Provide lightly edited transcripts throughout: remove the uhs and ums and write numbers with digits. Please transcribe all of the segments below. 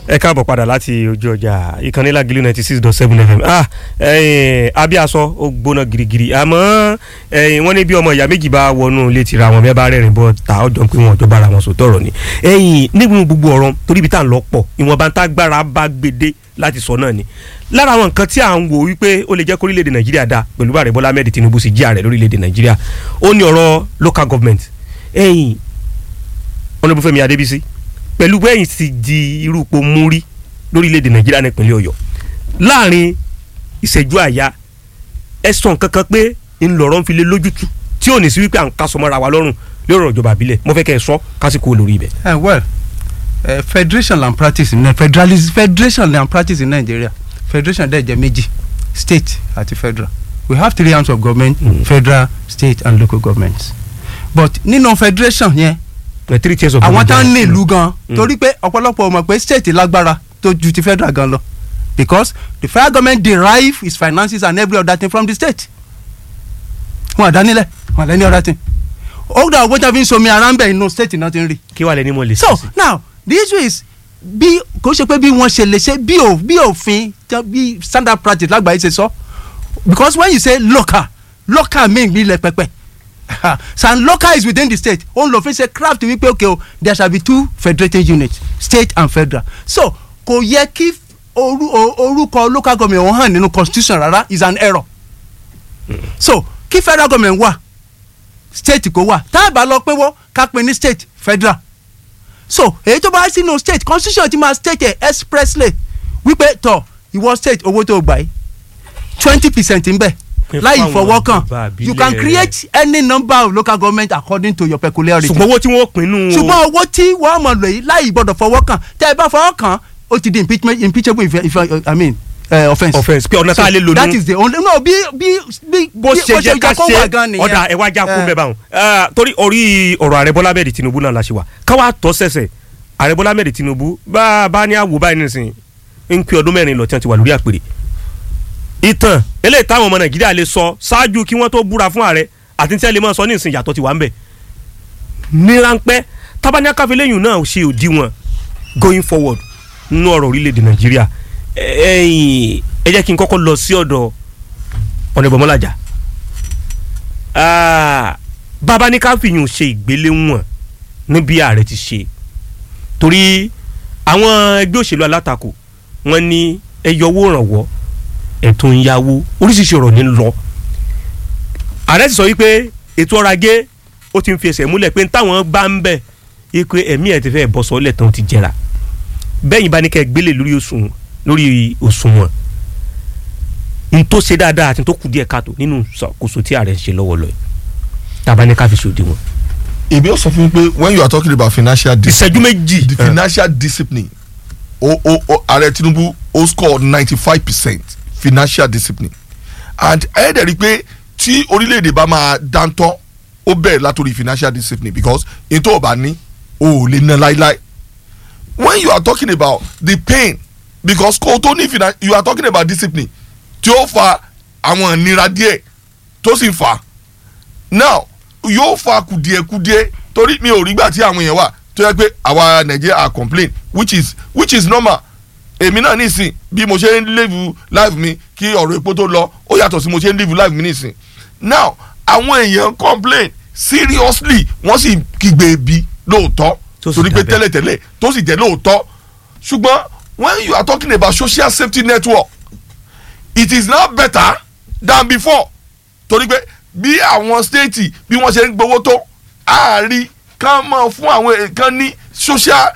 ẹ káàbọ̀ padà láti ojú ọjà ìkànnì Lágìlú 96.7 FM. Abíaṣọ ó gbóná girigiri àmọ́ wọ́n ní bí ọmọ ìyá méjì bá wọnú ilé tìra wọn bí ẹ bá rẹ́rìn bọ́ ta ọjọ́ pé wọn ọjọ́ bára wọn sòtọ́ ọ̀rọ̀ ni. Nígbà gbogbo ọ̀rọ̀ torí ibi tá à ń lọ pọ̀ ìwọ̀nba tá gbára bá gbèdé láti sọ náà ni. Lára àwọn nǹkan tí à ń wò wípé ó lè jẹ́ kó orílẹ̀-èdè Nàìjíríà dá pẹ̀lú Ààrẹ Bọ́lá Ahmed Tinubu sì jí ààrẹ lórílẹ̀-èdè Nàìjíríà ó ní ọ̀rọ̀ local government. Honorable Fẹ́mi Adébísí pẹ̀lú bẹ́yìn ti di irú ipò múrí lórílẹ̀‐èdè Nàìjíríà nípínlẹ̀ Ọ̀yọ́ láàrin ìṣẹ́jú àyà ẹ̀sùn kankan pé ńlọrọ̀ ń fi lé lójútù tí ò ní sí wípé à ń kásọ mọ́ra wa lọ́rùn lórí ọ̀rọ̀ ìjọba àbílẹ̀ mo fẹ́ kẹ́ ẹ sọ kásìkò lórí ibẹ̀. Federation and practice in federation and practice in Nigeria federation dẹ̀ jẹ́ méjì state àti federal we have 3 arms of government federal state and local governments but nínú federation yẹn àwọn tá ń ní ìlú gan torí pé ọ̀pọ̀lọpọ̀ mọ̀ pé state lágbára tó ju ti federal gan lọ because the federal government derive its finances and every other thing from the state wọn àdánilẹ̀ wọn àdání other thing ó dà owó tí a fi ń somi ara ń bẹ̀ inú state náà ti ń rí. kí wàá lẹ ní mo lè ṣe. so now the issue is bí kò ṣe pé bí wọ́n ṣe lè ṣe bí òfin bí standard practice lágbàáyé ṣe sọ because when you say local mean bí ilẹ̀ pẹpẹ and local is within the state òun lòfin ṣe craft wípé okay o there shall be 2 federated units state and federal so kò yẹ kí orúkọ local government wọn hàn nínú constitution rárá is an error so kí federal government wà state kò wà tá a bá lọ pé wọ́n ká pè ní state federal so èyí tó bá sínú state constitution ti máa state expressly wípé tọ ìwọ state owó tó gbà yìí 20% ń bẹ láì fọwọ́kàn you can create any number of local government according to your peculiarity. ṣùgbọ́n owó tí wọ́n pinnu. ṣùgbọ́n owó tí wọ́n mọ̀ lò yìí láì gbọ́dọ̀ fọwọ́kàn tẹ́ ẹ bá fọwọ́kàn ó ti di impeachable offence. pé ọ̀nà tá a lè lò ní. that is the only no bí bó ṣe jẹ́ ká ṣe ọ̀dà ẹ̀wá já kún bẹ́ẹ̀ báwọn. torí orí ọ̀rọ̀ Ààrẹ Bọ́lá Ahmed Tinubu náà la ṣe wà káwá tọ́ sẹ̀sẹ̀ Ààrẹ Bọ́lá Ahmed Tinubu bá ní àwò báyìí nísìnyí ń pè ọdún mẹ́rin lọ tí wọ́n ti wà lórí àpèrè. ìtàn eléyìí táwọn ọmọ Nàìjíríà lè sọ ṣáájú kí wọ́n tó búra fún ààrẹ àti tí wọ́n lè máa sọ ní ìsìn yàtọ̀ ti wà ń bẹ̀. ní ráńpẹ́ tábániákàfẹ́ lẹ́yìn náà ṣe òdiwọ̀n going forward nínú ọ̀rọ̀ orílẹ̀-èdè Nàìjíríà ẹ jẹ́ kí n kọ́kọ́ lọ sí ọ̀dọ̀ Honorable Mọ́lájà bàbá ní ká fìyàn ṣe ìgbéléwọ̀n níbi ààrẹ ti ṣe torí àwọn ẹgbẹ́ òṣèlú alátakò wọ́n ní ẹyọwó ìrànwọ́ ẹ̀tún ìyàwó oríṣiríṣi ọ̀rọ̀ ní lọ ààrẹ ti sọ wípé ètò ọrọ̀ ajé ó ti ń fi ẹsẹ̀ múlẹ̀ pé táwọn bá ń bẹ̀ pé ẹ̀mí ẹ̀ ti fẹ́ bọ́ sọ́lẹ̀ tán ti jẹrà bẹ́yìn bá ní kẹ́ gbélé lórí òṣùwọ̀n n tó ṣe dáadáa àti n tó kù díẹ̀ káàtó nínú ṣàkóso tí ààrẹ ń ṣe lọ́wọ́ lọ́ọ́ tàbá ní ká fi ṣòdiwọ̀n. èmi ò sọ fún mi pé when you are talking about financial discipline ìṣẹ́jú méjì the financial discipline ààrẹ Tinubu ó score 95% financial discipline and ẹ̀ẹ́dẹ̀ rí i pé tí orílẹ̀-èdè bá máa dáńtọ́ ó bẹ̀rẹ̀ látòrí financial discipline because n tó o bá ní o ò lè ná láíláí when you are talking about the pain because kò tó ní you are talking about discipline tí ó fa àwọn ìnira díẹ̀ tó sì fà now yóò fa kùdìẹ̀kùdìẹ̀ torí mi ò rí gbà tí àwọn èèyàn wà tó yẹ pé àwa Nàìjíríà are complain which is normal èmi náà nísìn bí mo ṣe ń live life mi kí ọ̀rọ̀ epo tó lọ ó yàtọ̀ sí mo ṣe ń live life mi nísìn now àwọn èèyàn complain seriously wọ́n sì kígbe ebi lóòótọ́ torí pé tẹ́lẹ̀tẹ́lẹ̀ tó sì jẹ́ lóòótọ́ ṣùgbọ́n when you are talking about social safety network it is now better than before torí pé bí àwọn state bí wọ́n ṣe ń gbowó tó àárí kán mọ̀ fún àwọn kan ní social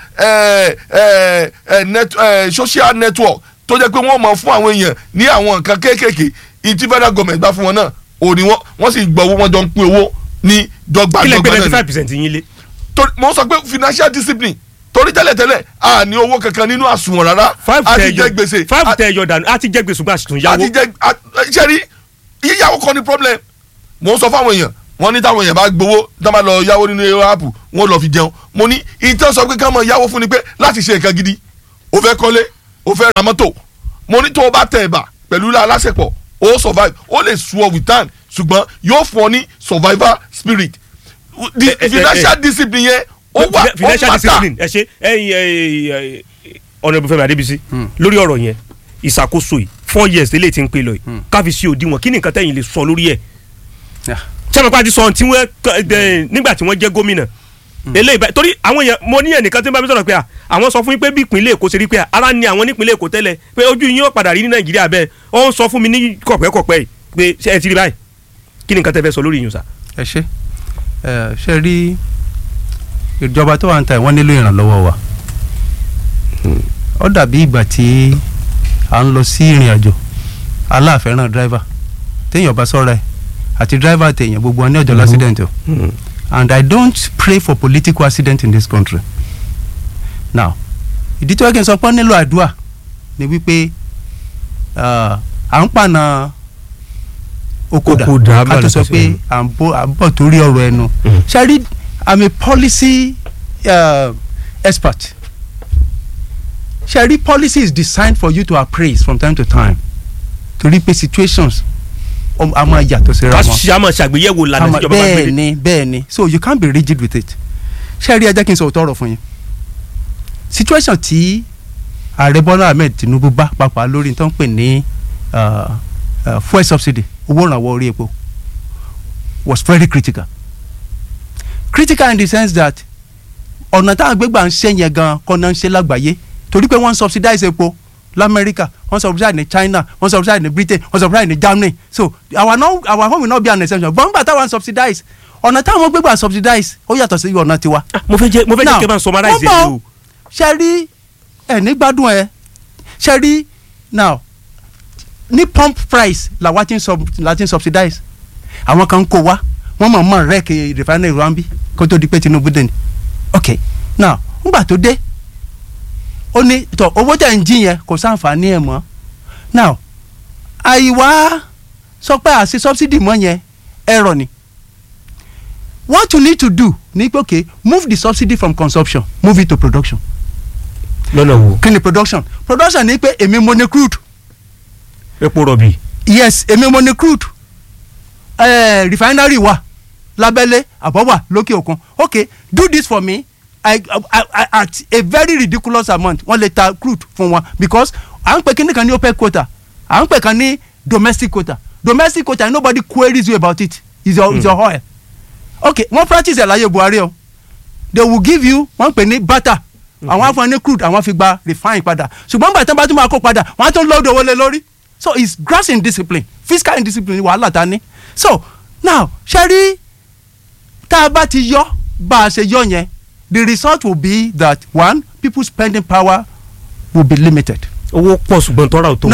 network tó jẹ́ pé wọ́n mọ̀ fún àwọn èèyàn ní àwọn nǹkan kéékèèké ìtí federal government bá fún wọn náà òní wọ́n sì gbọ́ owó wọn jọ ń pín owó ní dọ́gba ilẹ̀ gbé 95% yín lé. mo sọ pé financial discipline torí tẹ́lẹ̀tẹ́lẹ̀ a ní owó kankan nínú àsùnwọ̀n rárá a ti jẹ gbèsè. 5 tẹ ẹyọ dànù a ti jẹ gbèsè gbà tún yáwó. a ti jẹ sẹ́rí yíyáwó kọ́ ni problem mo ń sọ fáwọn èèyàn wọ́n ní táwọn èèyàn bá gbowó tá a máa lọ yáwó nínú app wọ́n lọ fi jẹun mo ní ìtàn sọ pé ká máa yáwó fún ni pé láti ṣe nǹkan gidi o fẹ́ kọ́lé o fẹ́ ra mọ́tò mo ní tó o bá tẹ̀ ẹ̀bà pẹ̀lú aláṣepọ̀ o survive o lè sùn ọ with time ṣùgbọ́n yóò fún ọ ní survivor spirit the financial discipline yẹn ó wà ó financial mata. discipline ẹ ṣe Honourable Fẹ́mi Adébísí lórí ọ̀rọ̀ yẹn ìṣàkóso yìí 4 years lélẹ̀ tí ń pè lọ yìí káfi sí òdiwọ̀n kí ni nǹkan tẹ̀yìn lè sọ lórí ẹ̀ sẹ́mi sọ tí wọ́n nígbà tí wọ́n jẹ́ gómìnà eléyìí torí àwọn èèyàn mo ní ẹnìkan tí ń bá mi sọ̀rọ̀ pé àwọn sọ fún mi pé bí ìpínlẹ̀ Èkó ṣe rí pé ara ni àwọn nípínlẹ̀ Èkó tẹ́lẹ̀ pé ojú yín ó padà rí ní Nàìjíríà bẹ́ẹ̀ ó ń sọ fún mi ní kọ̀pẹ́kọ̀pẹ́ yìí pé ṣe ẹ ti rí báyìí kí ni nǹkan tẹ́ fẹ́ sọ lórí yín sà. ẹ ṣe rí ìjọba tó wà ń ta ìwọ́n nílò ìrànlọ́wọ́ wa ó dàbí ìgbà tí à ń lọ sí ìrìn àjò aláàfẹ́ràn dráìvà téèyàn bá sọ́ra ẹ̀ àti dráìvà téèyàn gbogbo wọn ní ọjọ́ l'accident o and I don't pray for political accident in this country now ìdí tí wọ́n kì í sọ pé nílò àdúrà ni wípé à ń pàna okòdà ká tó sọ pé à ń bọ̀ torí ọ̀rọ̀ ẹnu ṣáàrí I'm a policy expert ṣáàrí policy is designed for you to appraise from time to time torí pé situations a máa yàtọ̀ síra wọn. a máa ṣàgbéyẹ̀wò lànà ìjọba bá gbélé. bẹ́ẹ̀ni so you can't be rigid with it ṣáàrí ẹ jẹ́ kí n sọ òótọ́ ọ̀rọ̀ fún yín situation tí ààrẹ Bọ́lá Ahmed Tinubu bá papà lórí tó ń pè ní fuel subsidy owó ìrànwọ́ orí epo was very critical in the sense that ọ̀nà táwọn gbégbà ń ṣe yẹn gan kọ́ náà ń ṣe lágbàáyé torí pé wọ́n subsidize epo lamẹ́ríkà wọ́n subsidize ní China wọ́n subsidize ní Britain wọ́n subsidize ní Germany so our home will not be an exception but nígbà táwọn subsidize ọ̀nà táwọn gbégbà subsidize ó yàtọ̀ sí ọ̀nà tiwa. mo fẹ́ jẹ́ kí ẹ bá ń summarize ẹ̀ o. ṣe rí ẹ̀ nígbàdùn ẹ̀ ṣe rí now ní pump price làwa ti ń subsidize àwọn kan ń kó wa wọ́n mọ̀ mọ̀ rẹ́ẹ̀kì refinery rambi kó tó di pé Tinubu dé ni ok now ngbà tó dé ó ní tọ owó tẹ̀ ń jí yẹn kò sáǹfààní ẹ̀ mọ́ now àìwá sọ pé àṣẹ subsidy mọ́ yẹn ẹ̀rọ ni what you need to do ni pé ok move the subsidy from consumption move it to production. lọ́nà wo. kí ni production ni pé èmi mo ní crude. epo rọ̀bì. yes èmi mo ní crude refinery wa lábẹ́lé àbọ̀wà lókè òkun ok do this for me at a very ridiculous amount wọ́n lè ta crude fún wọn because à ń pè kíní kan ní OPEC quota à ń pè kan ní domestic quota nobody queries you about it is your oil ok wọ́n practice ẹ̀ láyé Buhari o they will give you wọ́n pè ní barter àwọn afọ ní crude àwọn fi gba refine padà ṣùgbọ́n bàtà bá tún máa kó padà wọ́n á tún load owó lé lórí so it's grass indiscipline fiscal indiscipline wàhálà ta ní so now ṣẹ́rí tá a bá ti yọ bá a ṣe yọ yẹn the result will be that one people's spending power will be limited. owó pọ̀ ṣùgbọ́n tọ́ra ò tó.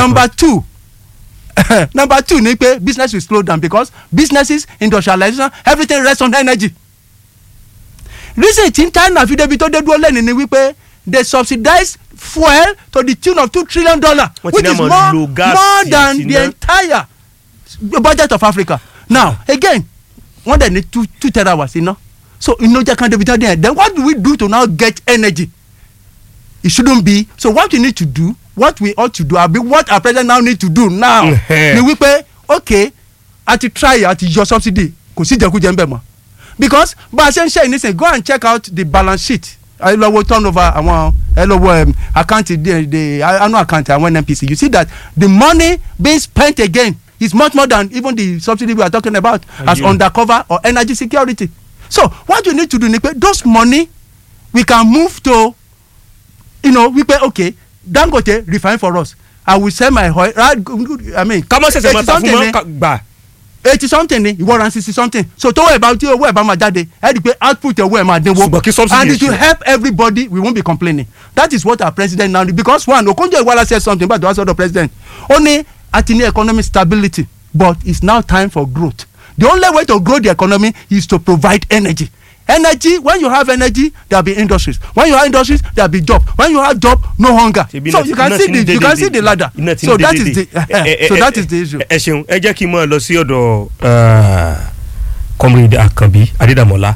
number two ni pé business will slow down because businesses industrialization everything rests on energy. reason tí China fi débi tó dé dúró lẹ́nu ni wípé they subsidize fuel to the tune of $2 trillion which is more than the entire budget of Africa. now again wọ́n dẹ̀ ní 2 terawatts iná so iná jẹ́ kan débi tó dé then what do we do to now get energy? It shouldn't be so what we need to do what we ought to do abi what our president now need to do now ni wípé okay àti try àti yọ subsidy kò sí jẹkújẹ ń bẹ̀ mọ́ because bá a ṣe ń ṣe ìnísìn go and check out the balance sheet ẹ lọ wo turnover àwọn ẹ lọ wo account the annual account àwọn NNPC you see that the money being spent again is much more than even the subsidy we are talking about as undercover or energy security so what you need to do ni pe those money we can move to wípé okay Dangote refine for us I will sell my oil I mean kàmọ́ ṣẹ̀ṣẹ̀ máa ta fún wọn gbà. 80 something ni ìwọ ran 60 something so tó wẹ̀ bá tí owó ẹ̀ bá máa jáde ẹ di pé output owó ẹ̀ máa dínwó and it will help everybody we won't be complaining that is what our president now do because one Okonjo-Iweala said something about the house of the president ó ní àti ní economic stability but it's now time for growth the only way to grow the economy is to provide energy when you have energy there will be industries when you have industries there will be job when you have job no hunger so you can see the ladder so that is the issue. ẹ ṣeun ẹ jẹ́ kí n mọ̀ lọ sí ọ̀dọ̀ comrade Akanbi Adédàmọ́lá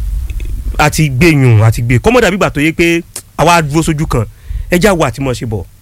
àti gbẹ̀yùn àti gbẹ̀ kọ́mọ́dà bígbà tó yẹ pé àwa dúró sójú kan ẹ já wa àti mọ̀ ṣe bọ̀